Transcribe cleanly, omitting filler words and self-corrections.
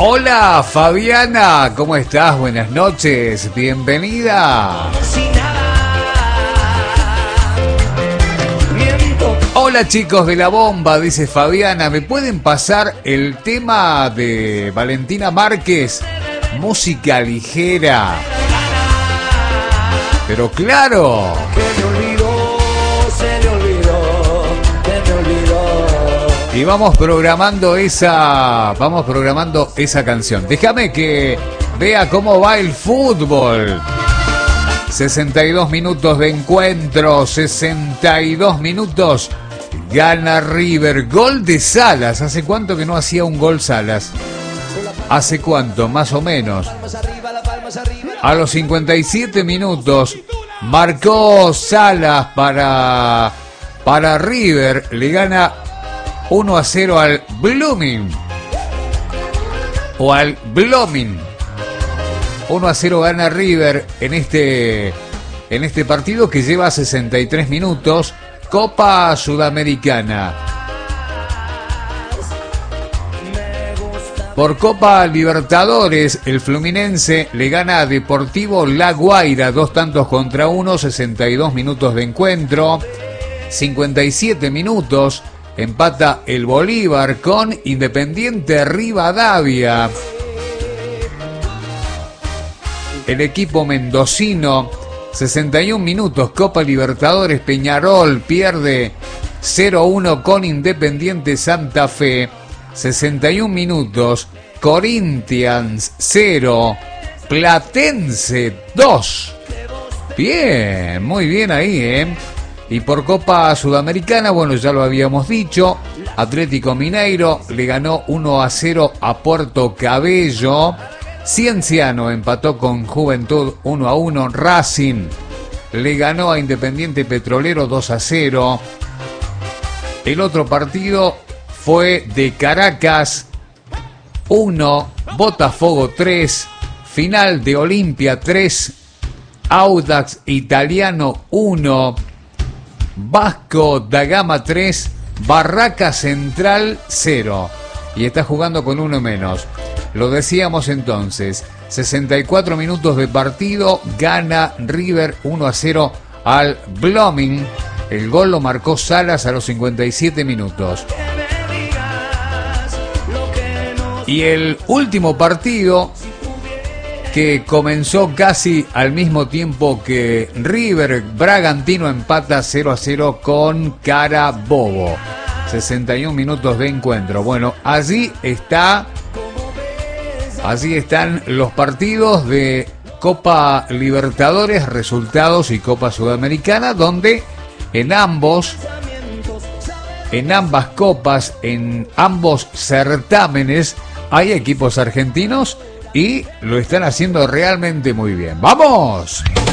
Hola Fabiana, ¿cómo estás? Buenas noches, bienvenida. Hola chicos de la bomba, dice Fabiana, ¿me pueden pasar el tema de Valentina Márquez? Música ligera. Pero claro. Y vamos programando esa canción. Déjame que vea cómo va el fútbol. 62 minutos de encuentro, 62 minutos. Gana River. Gol de Salas. ¿Hace cuánto que no hacía un gol Salas? ¿Hace cuánto? Más o menos. A los 57 minutos marcó Salas para River. Le gana 1-0 al Blooming. O al Blooming. 1-0 gana River en este partido que lleva 63 minutos. Copa Sudamericana. Por Copa Libertadores, el Fluminense le gana a Deportivo La Guaira 2-1, 62 minutos de encuentro. 57 minutos. Empata el Bolívar con Independiente Rivadavia. El equipo mendocino, 61 minutos, Copa Libertadores, Peñarol pierde 0-1 con Independiente Santa Fe. 61 minutos, Corinthians 0, Platense 2. Bien, muy bien ahí, ¿eh? Y por Copa Sudamericana, bueno, ya lo habíamos dicho, Atlético Mineiro le ganó 1-0 a Puerto Cabello. Cienciano empató con Juventud 1-1. Racing le ganó a Independiente Petrolero 2-0. El otro partido fue de Caracas 1, Botafogo 3, final de Olimpia 3, Audax Italiano 1, Vasco da Gama 3, Barraca Central 0. Y está jugando con uno menos. Lo decíamos entonces, 64 minutos de partido, gana River 1-0 al Blooming. El gol lo marcó Salas a los 57 minutos. Y el último partido, que comenzó casi al mismo tiempo que River, Bragantino empata 0-0 con Carabobo. 61 minutos de encuentro. Bueno, allí están los partidos de Copa Libertadores, resultados y Copa Sudamericana, donde en ambas copas, en ambos certámenes, hay equipos argentinos y lo están haciendo realmente muy bien. ¡Vamos!